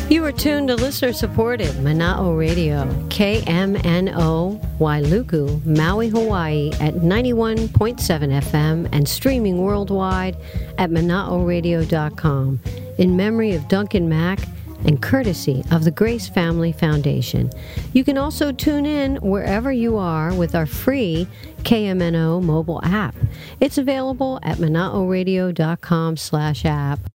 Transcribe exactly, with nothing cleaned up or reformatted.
You are tuned to listener-supported Mana'o Radio, K M N O, Wailuku, Maui, Hawaii at ninety-one point seven F M and streaming worldwide at mana'o radio dot com in memory of Duncan Mack and courtesy of the Grace Family Foundation. You can also tune in wherever you are with our free K M N O mobile app. It's available at mana'o radio dot com slash app